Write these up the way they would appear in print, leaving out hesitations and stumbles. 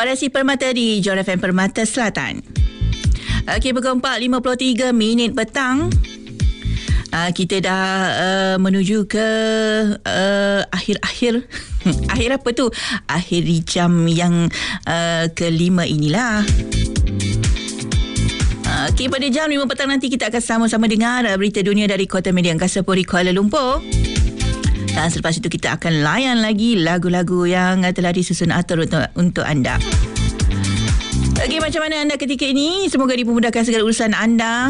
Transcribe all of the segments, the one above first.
Variasi Permata di Johor FM Permata Selatan. Okey, pukul 4.53 petang. Kita dah menuju ke akhir-akhir akhir apa tu? Akhir di jam yang kelima inilah. Okey, pada jam 5 petang nanti kita akan sama-sama dengar berita dunia dari Kota Media Angkasa Puri Kuala Lumpur. Dan selepas itu kita akan layan lagi lagu-lagu yang telah disusun atur untuk anda. Okey, macam mana anda ketika ini? Semoga dipermudahkan segala urusan anda.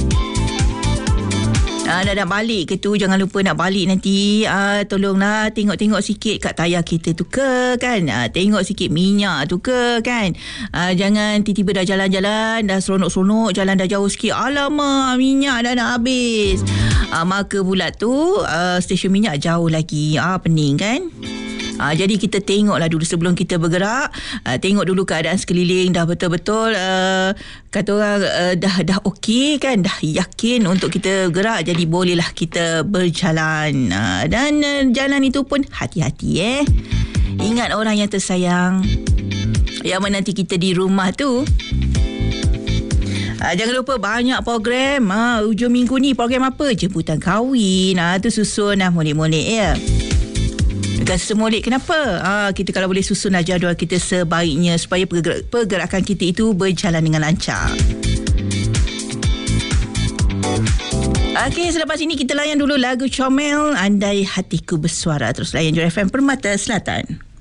Anda nak balik ke tu, jangan lupa nak balik nanti. Tolonglah tengok-tengok sikit kat tayar kita tu ke kan. Tengok sikit minyak tu ke kan. Jangan tiba-tiba dah jalan-jalan, dah seronok-seronok, jalan dah jauh sikit. Alamak, minyak dah nak habis. Maka bulat tu stesen minyak jauh lagi. Pening kan. Jadi kita tengoklah dulu sebelum kita bergerak. Tengok dulu keadaan sekeliling dah betul-betul kata orang dah okey kan, dah yakin untuk kita gerak, jadi bolehlah kita berjalan. Dan jalan itu pun hati-hati Ingat orang yang tersayang yang menanti kita di rumah tu. Jangan lupa banyak program. Hujung minggu ni program apa? Jemputan kahwin. Tu susun molek-molek ya. Rasa molek kenapa? Kita kalau boleh susunlah jadual kita sebaiknya supaya pergerakan kita itu berjalan dengan lancar. Okey, selepas ini kita layan dulu lagu Comel Andai Hatiku Bersuara. Terus layan Johor FM Permata Selatan.